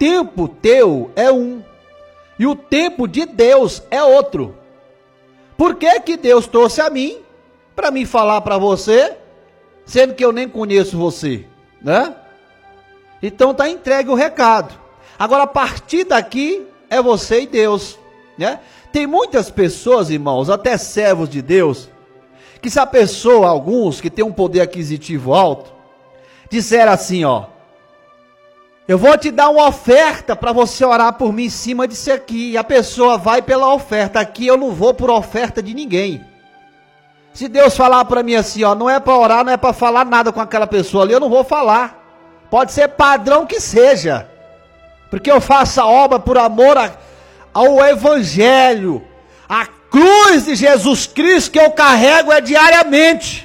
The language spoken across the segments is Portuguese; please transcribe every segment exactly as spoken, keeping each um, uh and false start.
tempo teu é um, e o tempo de Deus é outro. Por que que Deus trouxe a mim, para me falar para você, sendo que eu nem conheço você, né? Então tá entregue o recado. Agora, a partir daqui, é você e Deus, né? Tem muitas pessoas, irmãos, até servos de Deus, que se a pessoa, alguns que tem um poder aquisitivo alto, disser assim, ó, eu vou te dar uma oferta para você orar por mim em cima disso aqui, e a pessoa vai pela oferta. Aqui eu não vou por oferta de ninguém. Se Deus falar para mim assim, ó, não é para orar, não é para falar nada com aquela pessoa ali, eu não vou falar. Pode ser padrão que seja, porque eu faço a obra por amor a, ao Evangelho. A cruz de Jesus Cristo que eu carrego é diariamente.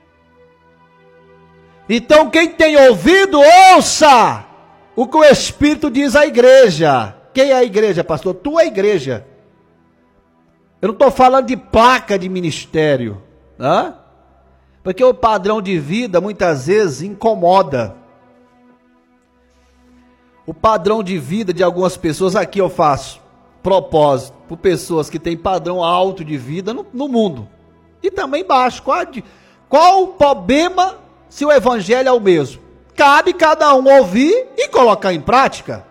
Então quem tem ouvido, ouça o que o Espírito diz à igreja. Quem é a igreja, pastor? Tu é a igreja. Eu não estou falando de placa de ministério, né? Porque o padrão de vida muitas vezes incomoda. O padrão de vida de algumas pessoas, aqui eu faço propósito, por pessoas que têm padrão alto de vida no, no mundo, e também baixo. Qual, qual o problema se o evangelho é o mesmo? Cabe cada um ouvir e colocar em prática.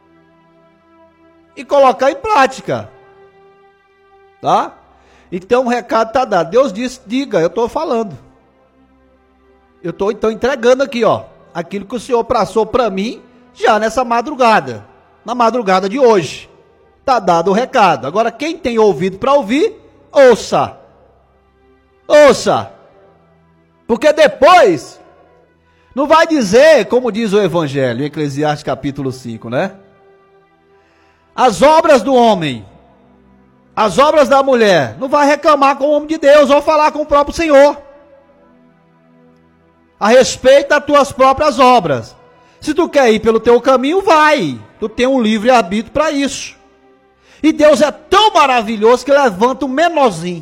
E colocar em prática. Tá? Então o recado está dado. Deus disse, diga, eu estou falando. Eu estou então entregando aqui, ó, aquilo que o Senhor passou para mim, já nessa madrugada. Na madrugada de hoje. Está dado o recado. Agora quem tem ouvido para ouvir, ouça. Ouça. Porque depois, não vai dizer, como diz o Evangelho, em Eclesiastes capítulo cinco, né? As obras do homem, as obras da mulher, não vai reclamar com o homem de Deus, ou falar com o próprio Senhor. A respeito das tuas próprias obras. Se tu quer ir pelo teu caminho, vai. Tu tem um livre-arbítrio para isso. E Deus é tão maravilhoso que levanta o menorzinho.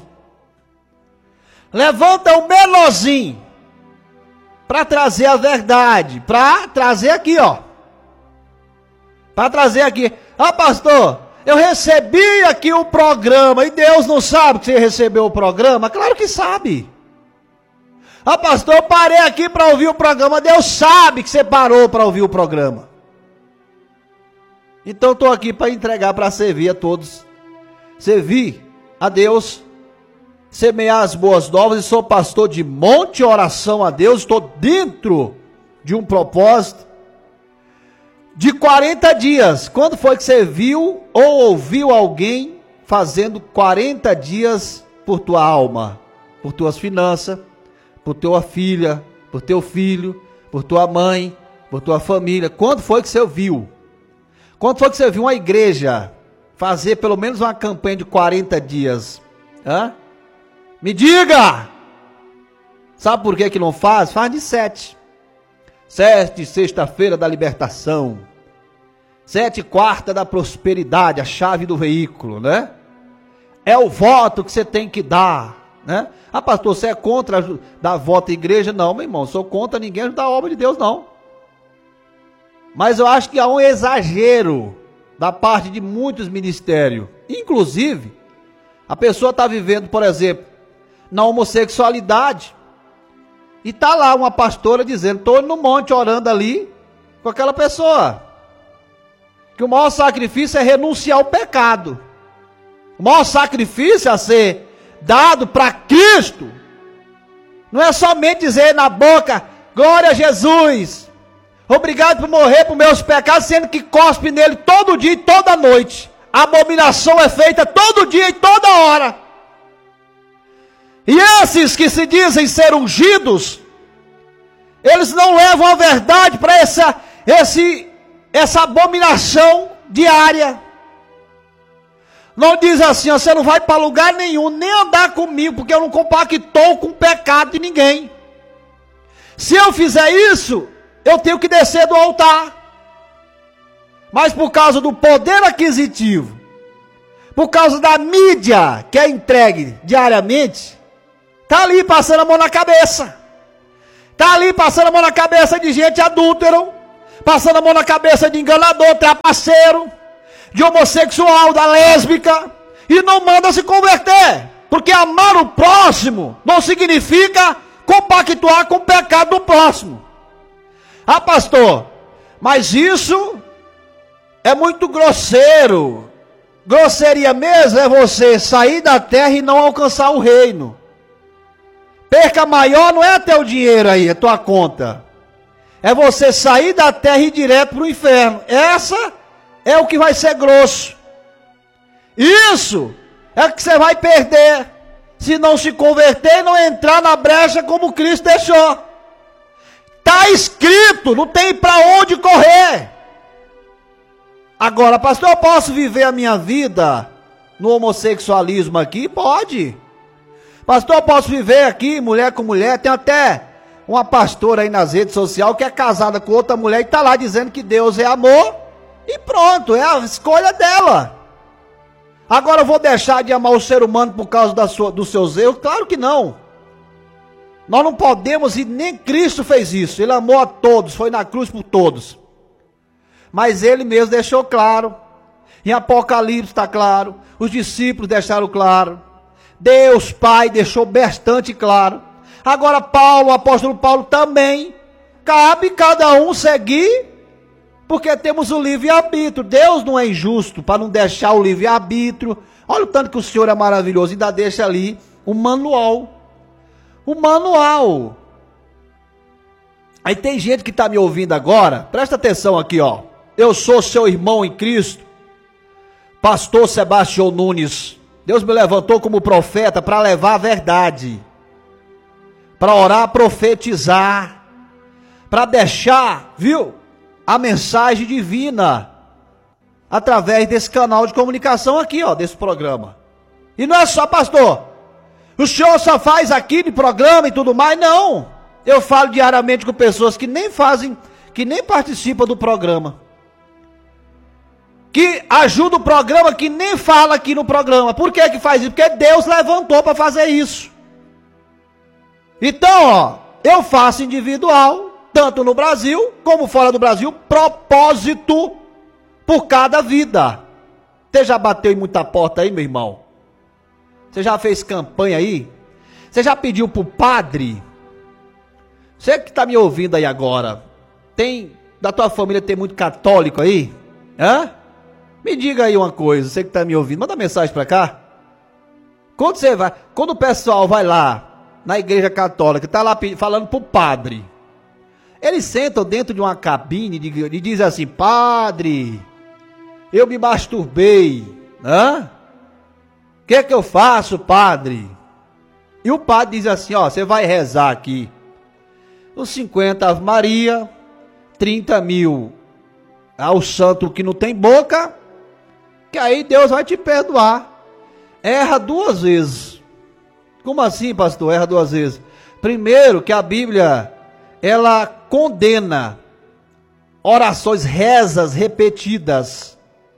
Levanta o menorzinho. Para trazer a verdade. Para trazer aqui, ó. Para trazer aqui. Ah, pastor, eu recebi aqui o programa. E Deus não sabe que você recebeu o programa? Claro que sabe. Ah, pastor, eu parei aqui para ouvir o programa. Deus sabe que você parou para ouvir o programa. Então estou aqui para entregar, para servir a todos. Servir a Deus. Semear as boas novas. E sou pastor de Monte Oração a Deus. Estou dentro de um propósito de quarenta dias. Quando foi que você viu ou ouviu alguém fazendo quarenta dias por tua alma? Por tuas finanças? Por tua filha, por teu filho, por tua mãe, por tua família. Quando foi que você viu? Quando foi que você viu uma igreja fazer pelo menos uma campanha de quarenta dias? Hã? Me diga! Sabe por que que não faz? Faz de sete. Sete, sexta-feira da libertação. Sete, quarta da prosperidade, a chave do veículo, né? É o voto que você tem que dar, né? Ah, pastor, você é contra dar voto à igreja? Não, meu irmão, sou contra ninguém ajudar a obra de Deus, não. Mas eu acho que há um exagero da parte de muitos ministérios. Inclusive, a pessoa está vivendo, por exemplo, na homossexualidade. E está lá uma pastora dizendo, estou no monte orando ali com aquela pessoa. Que o maior sacrifício é renunciar ao pecado. O maior sacrifício a ser dado para Cristo não é somente dizer na boca, glória a Jesus, obrigado por morrer por meus pecados, sendo que cospe nele todo dia e toda noite. A abominação é feita todo dia e toda hora. E esses que se dizem ser ungidos, eles não levam a verdade para essa, esse, essa abominação diária. Não diz assim, ó, você não vai para lugar nenhum, nem andar comigo, porque eu não compactou com o pecado de ninguém. Se eu fizer isso, eu tenho que descer do altar. Mas por causa do poder aquisitivo, por causa da mídia que é entregue diariamente, está ali passando a mão na cabeça. Está ali passando a mão na cabeça de gente adúltero, passando a mão na cabeça de enganador, trapaceiro, de homossexual, da lésbica, e não manda se converter, porque amar o próximo não significa compactuar com o pecado do próximo. Ah, pastor, mas isso é muito grosseiro. Grosseria mesmo é você sair da terra e não alcançar o reino. Perca maior não é até o dinheiro aí, a tua conta. É você sair da terra e ir direto para o inferno. Essa é o que vai ser grosso. Isso é o que você vai perder se não se converter e não entrar na brecha como Cristo deixou. Está escrito, não tem para onde correr. Agora, pastor, eu posso viver a minha vida no homossexualismo aqui? Pode. Pastor, eu posso viver aqui, mulher com mulher. Tem até uma pastora aí nas redes sociais que é casada com outra mulher e está lá dizendo que Deus é amor. E pronto, é a escolha dela. Agora eu vou deixar de amar o ser humano por causa da sua, dos seus erros? Claro que não. Nós não podemos, e nem Cristo fez isso. Ele amou a todos, foi na cruz por todos. Mas ele mesmo deixou claro. Em Apocalipse está claro. Os discípulos deixaram claro. Deus Pai deixou bastante claro. Agora Paulo, o apóstolo Paulo também. Cabe cada um seguir, porque temos o livre-arbítrio. Deus não é injusto para não deixar o livre-arbítrio. Olha o tanto que o Senhor é maravilhoso. Ainda deixa ali o manual. O manual. Aí tem gente que está me ouvindo agora. Presta atenção aqui, ó. Eu sou seu irmão em Cristo, pastor Sebastião Nunes. Deus me levantou como profeta para levar a verdade, para orar, profetizar, para deixar, viu, a mensagem divina, através desse canal de comunicação aqui, ó, desse programa. E não é só, pastor, o senhor só faz aqui de programa e tudo mais? Não, eu falo diariamente com pessoas que nem fazem, que nem participam do programa, que ajuda o programa, que nem fala aqui no programa. Por que que faz isso? Porque Deus levantou para fazer isso. Então, ó, eu faço individual, tanto no Brasil como fora do Brasil, propósito por cada vida. Você já bateu em muita porta aí, meu irmão? Você já fez campanha aí? Você já pediu para o padre? Você que está me ouvindo aí agora, tem, da tua família tem muito católico aí? Hã? Me diga aí uma coisa, você que está me ouvindo, manda mensagem para cá. Quando você vai, quando o pessoal vai lá na igreja católica, está lá falando para o padre, eles sentam dentro de uma cabine e dizem assim: padre, eu me masturbei, hã? O que é que eu faço, padre? E o padre diz assim: ó, você vai rezar aqui os cinquenta Ave Maria, trinta mil ao santo que não tem boca, que aí Deus vai te perdoar. Erra duas vezes. Como assim, pastor? Erra duas vezes. Primeiro, que a Bíblia, ela condena orações, rezas repetidas.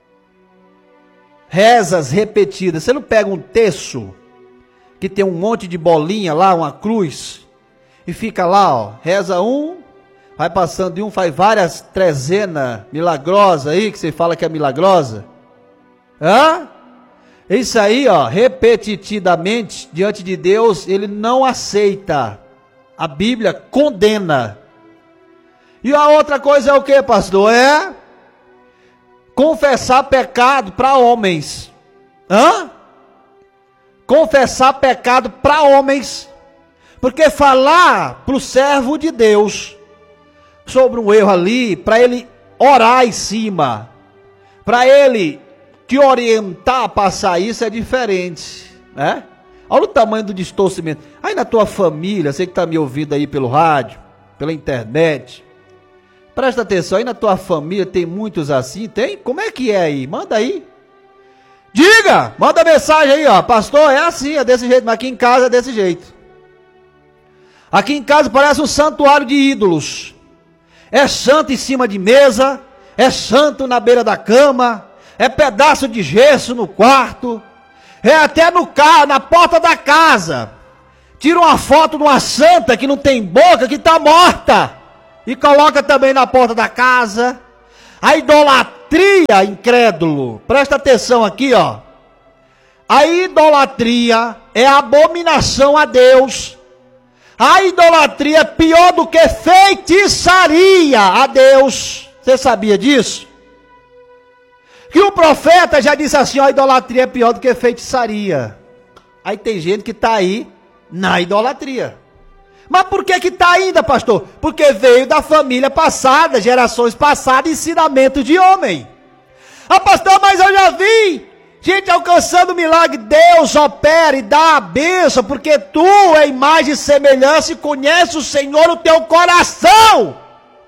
Rezas repetidas. Você não pega um terço que tem um monte de bolinha lá, uma cruz, e fica lá, ó, reza um, vai passando de um, faz várias trezenas milagrosas aí, que você fala que é milagrosa. Hã? Isso aí, ó, repetitivamente, diante de Deus, ele não aceita. A Bíblia condena. E a outra coisa é o que, pastor? É confessar pecado para homens. Hã? Confessar pecado para homens. Porque falar para o servo de Deus sobre um erro ali, para ele orar em cima, para ele te orientar a passar isso, é diferente, né? Olha o tamanho do distorcimento. Aí na tua família, você que está me ouvindo aí pelo rádio, pela internet, presta atenção, aí na tua família tem muitos assim, tem? Como é que é aí? Manda aí. Diga, manda mensagem aí, ó. Pastor, é assim, é desse jeito, mas aqui em casa é desse jeito. Aqui em casa parece um santuário de ídolos. É santo em cima de mesa, é santo na beira da cama, é pedaço de gesso no quarto, é até no carro, na porta da casa. Tira uma foto de uma santa que não tem boca, que está morta. E coloca também na porta da casa. A idolatria, incrédulo, presta atenção aqui, ó. A idolatria é abominação a Deus. A idolatria é pior do que feitiçaria a Deus. Você sabia disso? Que o profeta já disse assim, ó, a idolatria é pior do que feitiçaria. Aí tem gente que está aí na idolatria. Mas por que que está ainda, pastor? Porque veio da família passada, gerações passadas, ensinamento de homem. Ah, pastor, mas eu já vi gente alcançando o milagre. Deus opera e dá a bênção, porque tu é imagem e semelhança e conhece o Senhor no teu coração.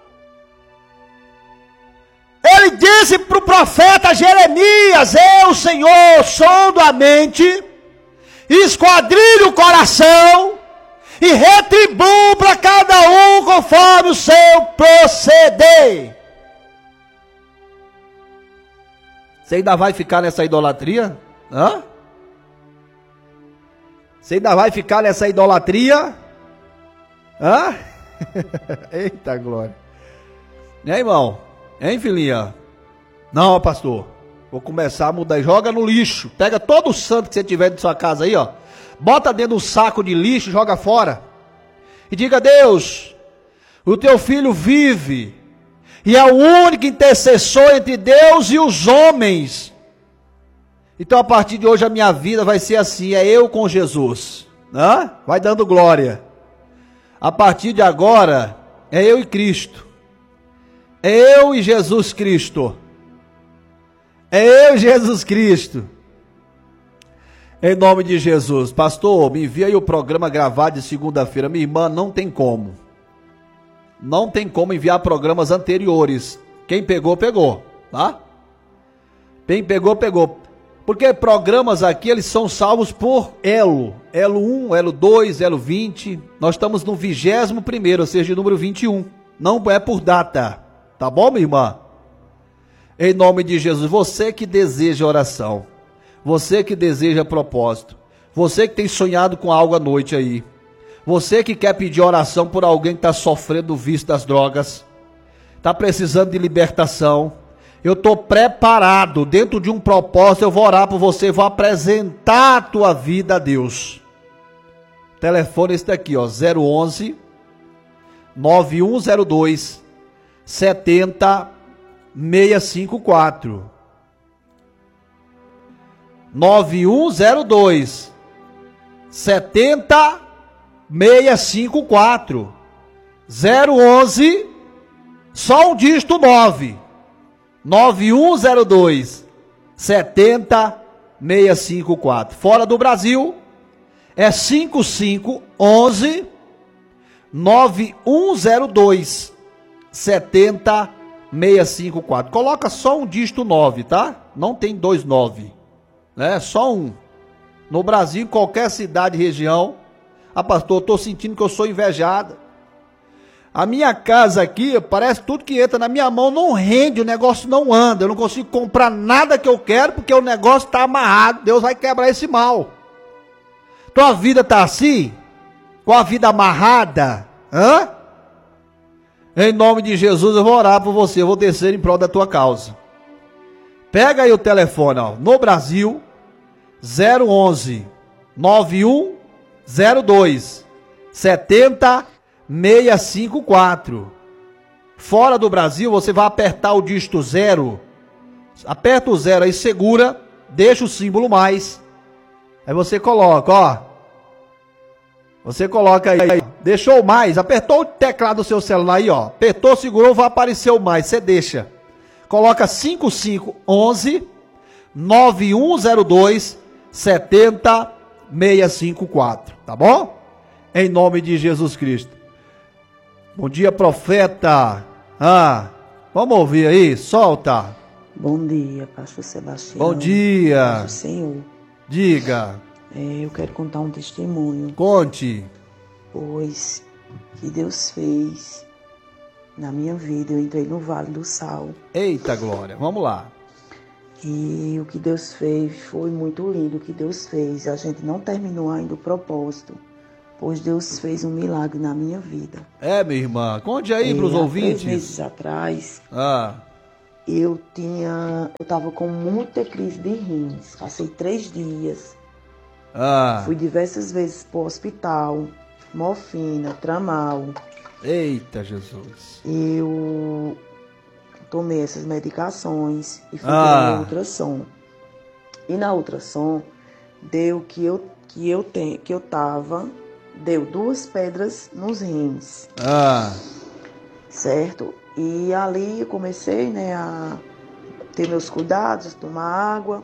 Ele disse para o profeta Jeremias, eu, Senhor, sondo a mente, esquadrilho o coração e retribuo para cada um conforme o seu proceder. Você ainda vai ficar nessa idolatria? Hã? Você ainda vai ficar nessa idolatria? Hã? Eita glória. Né, irmão? Hein, filhinha? Não, pastor. Vou começar a mudar. Joga no lixo. Pega todo o santo que você tiver de sua casa aí, ó. Bota dentro do saco de lixo e joga fora. E diga, Deus, o teu filho vive. E é o único intercessor entre Deus e os homens. Então a partir de hoje a minha vida vai ser assim. É eu com Jesus. Hã? Vai dando glória. A partir de agora é eu e Cristo. É eu e Jesus Cristo. É eu e Jesus Cristo. Em nome de Jesus. Pastor, me envia aí o programa gravado de segunda-feira. Minha irmã, não tem como. Não tem como enviar programas anteriores. Quem pegou, pegou. Tá? Quem pegou, pegou. Porque programas aqui, eles são salvos por elo. Elo um, elo dois, elo vinte. Nós estamos no vigésimo primeiro, ou seja, número vinte e um. Não é por data. Tá bom, minha irmã? Em nome de Jesus, você que deseja oração, você que deseja propósito, você que tem sonhado com algo à noite aí, você que quer pedir oração por alguém que está sofrendo do vício das drogas, está precisando de libertação, eu estou preparado, dentro de um propósito, eu vou orar por você, vou apresentar a tua vida a Deus. O telefone é esse daqui, ó, zero onze, nove um zero dois, setenta, seis cinco quatro. nove um zero dois, setenta, seis cinco quatro. zero onze, só um dígito nove. nove um zero dois, setenta, seis cinco quatro. Fora do Brasil, é cinco cinco um um, nove um zero dois, setenta, seis cinco quatro. Coloca só um dígito nove, tá? Não tem dois nove. É só um. No Brasil, em qualquer cidade e região. Ah, pastor, eu estou sentindo que eu sou invejada. A minha casa aqui, parece tudo que entra na minha mão não rende, o negócio não anda. Eu não consigo comprar nada que eu quero porque o negócio está amarrado. Deus vai quebrar esse mal. Tua vida está assim? Com a vida amarrada? Hã? Em nome de Jesus eu vou orar por você, eu vou descer em prol da tua causa. Pega aí o telefone, ó, no Brasil, zero onze, nove um zero dois, setenta, seis cinco quatro. Fora do Brasil, você vai apertar o dígito zero, aperta o zero aí, segura, deixa o símbolo mais, aí você coloca, ó. Você coloca aí, deixou mais, apertou o teclado do seu celular aí, ó. Apertou, segurou, vai aparecer o mais, você deixa. Coloca cinco cinco um um, nove um zero dois, setenta, seis cinco quatro, tá bom? Em nome de Jesus Cristo. Bom dia, profeta. Ah, vamos ouvir aí, solta. Bom dia, pastor Sebastião. Bom dia. Pastor Senhor. Diga. É, eu quero contar um testemunho. Conte. Pois que Deus fez na minha vida. Eu entrei no Vale do Sal. Eita glória, vamos lá. E o que Deus fez foi muito lindo. O que Deus fez, a gente não terminou ainda o propósito. pois Deus fez um milagre na minha vida. É, minha irmã, conte aí para os ouvintes. Três meses atrás, ah. eu tinha, eu estava com muita crise de rins. Passei três dias. Ah. Fui diversas vezes para o hospital, morfina, tramal. Eita, Jesus. Eu tomei essas medicações e fui ah. para ultrassom. E na ultrassom deu que eu que eu tenho, que eu tava, deu duas pedras nos rins. Ah. Certo? E ali eu comecei, né, a ter meus cuidados, tomar água.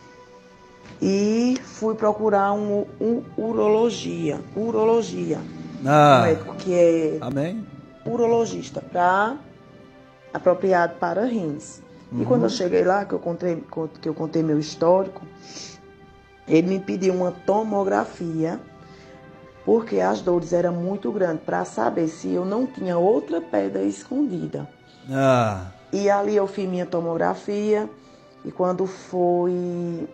E fui procurar um, um urologia, urologia. Ah. Um médico que é Amém. urologista, pra, apropriado para rins. Uhum. E quando eu cheguei lá, que eu contei, que eu contei meu histórico, ele me pediu uma tomografia, porque as dores eram muito grandes, para saber se eu não tinha outra pedra escondida. Ah. E ali eu fiz minha tomografia, e quando foi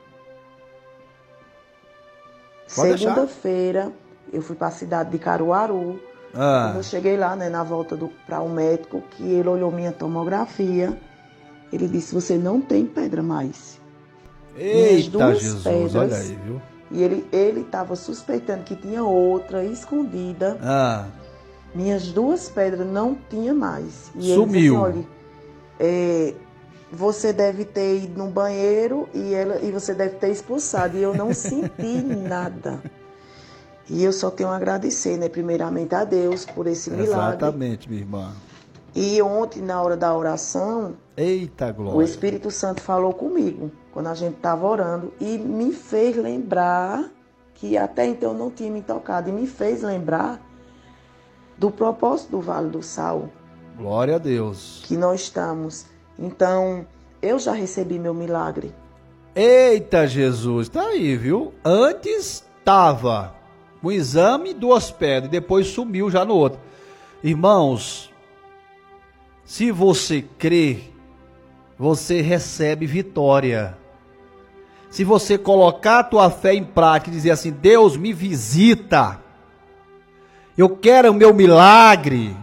segunda-feira, eu fui para a cidade de Caruaru. Ah. Quando eu cheguei lá, né, na volta para o um médico, que ele olhou minha tomografia, ele disse, você não tem pedra mais. Eita, duas Jesus, pedras, olha aí, viu? E ele ele estava suspeitando que tinha outra escondida. Ah. Minhas duas pedras não tinha mais. E sumiu. Ele disse assim, olha, é, você deve ter ido no banheiro e, ela, e você deve ter expulsado. E eu não senti nada. E eu só tenho a agradecer, né, primeiramente a Deus por esse milagre. Exatamente, minha irmã. E ontem, na hora da oração, eita glória, o Espírito Santo falou comigo, quando a gente estava orando, e me fez lembrar, que até então eu não tinha me tocado, e me fez lembrar do propósito do Vale do Sal. Glória a Deus. Que nós estamos. Então, eu já recebi meu milagre. Eita Jesus, tá aí, viu? Antes estava um exame, duas pedras, e depois sumiu já no outro. Irmãos, se você crê, você recebe vitória. Se você colocar a tua fé em prática e dizer assim, Deus me visita, eu quero o meu milagre,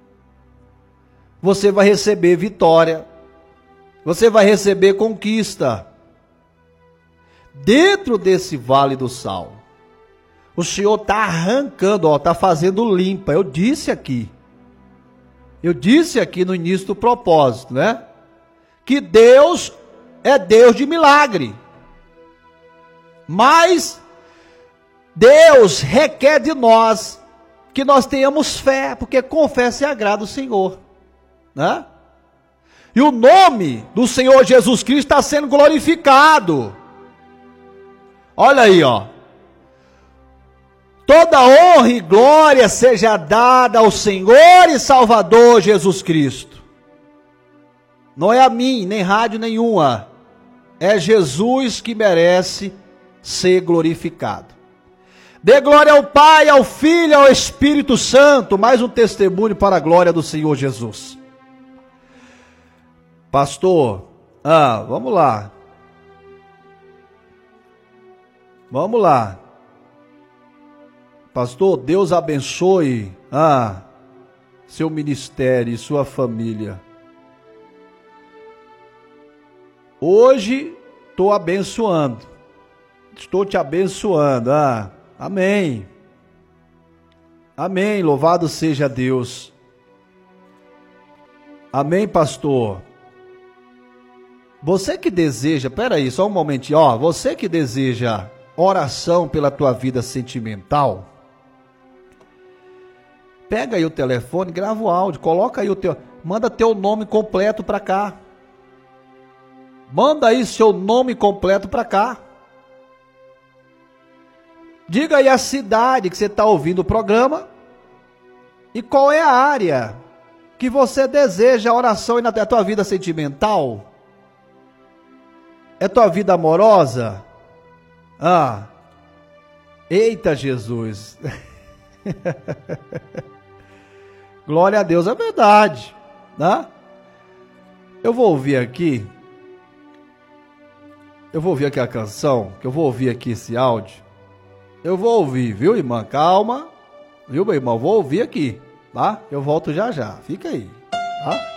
você vai receber vitória, você vai receber conquista. Dentro desse Vale do Sal, o Senhor está arrancando, ó, está fazendo limpa, eu disse aqui. Eu disse aqui no início do propósito, né? Que Deus é Deus de milagre. Mas Deus requer de nós que nós tenhamos fé, porque com fé se agrada o Senhor, né? E o nome do Senhor Jesus Cristo está sendo glorificado. Olha aí, ó. Toda honra e glória seja dada ao Senhor e Salvador Jesus Cristo. Não é a mim, nem rádio nenhuma. É Jesus que merece ser glorificado. Dê glória ao Pai, ao Filho e ao Espírito Santo. Mais um testemunho para a glória do Senhor Jesus. Pastor, ah, vamos lá. Vamos lá. Pastor, Deus abençoe ah, seu ministério e sua família. Hoje estou abençoando. Estou te abençoando. Ah, amém. Amém. Louvado seja Deus. Amém, pastor. Você que deseja, peraí, só um momentinho, ó, você que deseja oração pela tua vida sentimental, pega aí o telefone, grava o áudio, coloca aí o teu, manda teu nome completo para cá. Manda aí seu nome completo para cá. Diga aí a cidade que você está ouvindo o programa e qual é a área que você deseja oração na tua vida sentimental. É tua vida amorosa? Ah, eita Jesus. Glória a Deus, é verdade, né? Eu vou ouvir aqui, eu vou ouvir aqui a canção, que eu vou ouvir aqui esse áudio, Eu vou ouvir, viu, irmã? Calma. Viu, meu irmão? Vou ouvir aqui, tá? Eu volto já já. Fica aí, tá?